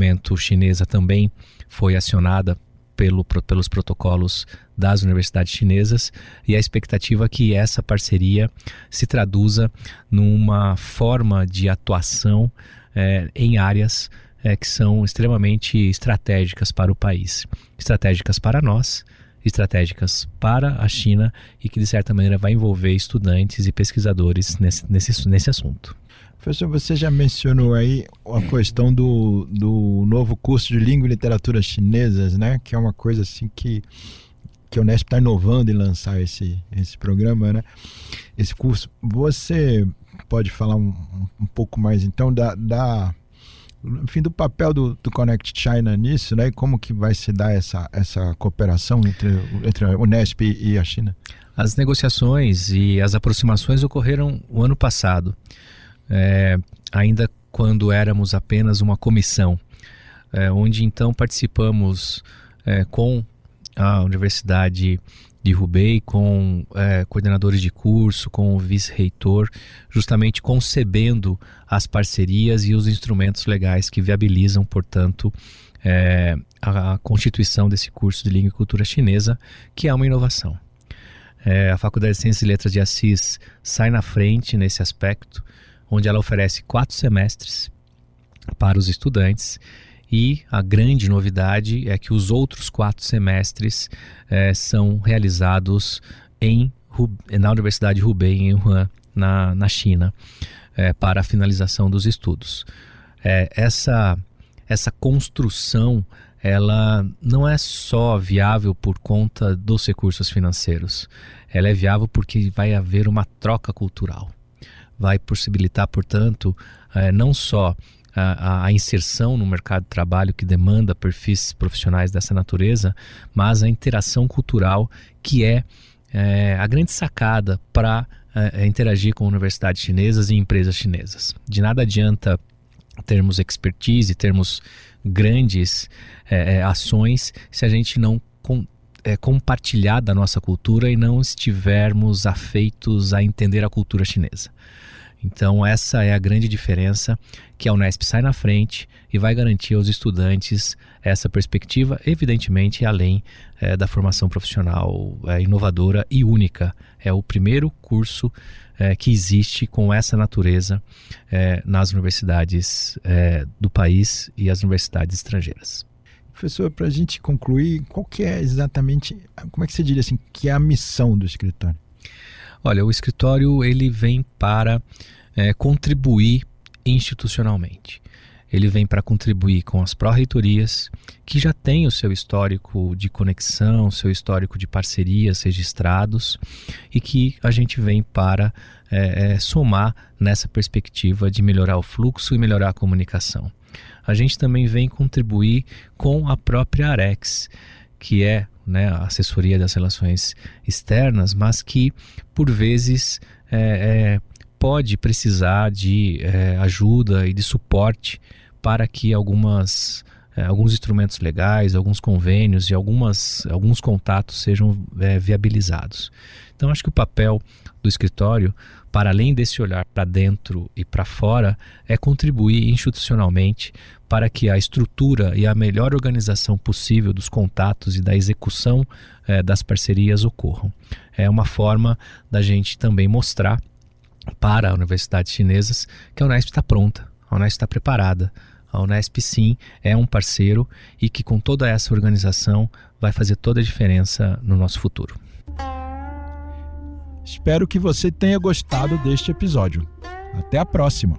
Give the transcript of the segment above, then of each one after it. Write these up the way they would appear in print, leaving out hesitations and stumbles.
momento chinesa também foi acionada pelos protocolos das universidades chinesas, e a expectativa é que essa parceria se traduza numa forma de atuação em áreas que são extremamente estratégicas para o país, estratégicas para nós, estratégicas para a China, e que de certa maneira vai envolver estudantes e pesquisadores nesse assunto. Professor, você já mencionou aí a questão do novo curso de língua e literatura chinesas, né? Que é uma coisa assim que a Unesp está inovando em lançar esse programa, né? Esse curso. Você pode falar um pouco mais então enfim, do papel do Connect China nisso, né? E como que vai se dar essa cooperação entre a Unesp e a China? As negociações e as aproximações ocorreram o ano passado. Ainda quando éramos apenas uma comissão, onde então participamos com a Universidade de Hubei, com coordenadores de curso, com o vice-reitor, justamente concebendo as parcerias e os instrumentos legais que viabilizam, portanto, a constituição desse curso de Língua e Cultura Chinesa, que é uma inovação. A Faculdade de Ciências e Letras de Assis sai na frente nesse aspecto, onde ela oferece 4 semestres para os estudantes, e a grande novidade é que os outros 4 semestres são realizados na Universidade Hubei, em Wuhan, na China, para a finalização dos estudos. Essa construção, ela não é só viável por conta dos recursos financeiros, ela é viável porque vai haver uma troca cultural. Vai possibilitar, portanto, não só a inserção no mercado de trabalho que demanda perfis profissionais dessa natureza, mas a interação cultural, que é a grande sacada para interagir com universidades chinesas e empresas chinesas. De nada adianta termos expertise, termos grandes ações, se a gente não compartilhar da nossa cultura e não estivermos afeitos a entender a cultura chinesa. Então essa é a grande diferença, que a Unesp sai na frente e vai garantir aos estudantes essa perspectiva, evidentemente além da formação profissional inovadora e única. É o primeiro curso que existe com essa natureza nas universidades do país e as universidades estrangeiras. Professor, para a gente concluir, qual que é exatamente, como é que você diria assim, que é a missão do escritório? Olha, o escritório ele vem para contribuir institucionalmente. Ele vem para contribuir com as pró-reitorias, que já têm o seu histórico de conexão, seu histórico de parcerias registrados, e que a gente vem para somar nessa perspectiva de melhorar o fluxo e melhorar a comunicação. A gente também vem contribuir com a própria AREX, que é a assessoria das relações externas, mas que por vezes pode precisar de ajuda e de suporte para que alguns instrumentos legais, alguns convênios e alguns contatos sejam viabilizados. Então acho que o papel do escritório, para além desse olhar para dentro e para fora, é contribuir institucionalmente para que a estrutura e a melhor organização possível dos contatos e da execução das parcerias ocorram. É uma forma da gente também mostrar para universidades chinesas que a Unesp está pronta, a Unesp está preparada. A Unesp, sim, é um parceiro e que com toda essa organização vai fazer toda a diferença no nosso futuro. Espero que você tenha gostado deste episódio. Até a próxima!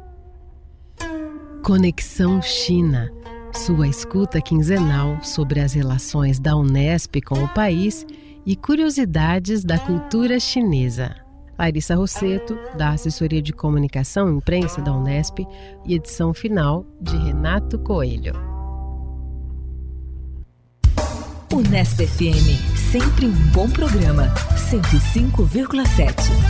Conexão China, sua escuta quinzenal sobre as relações da Unesp com o país e curiosidades da cultura chinesa. Larissa Rosseto, da Assessoria de Comunicação e Imprensa da Unesp, e edição final de Renato Coelho. Unesp FM, sempre um bom programa, 105,7.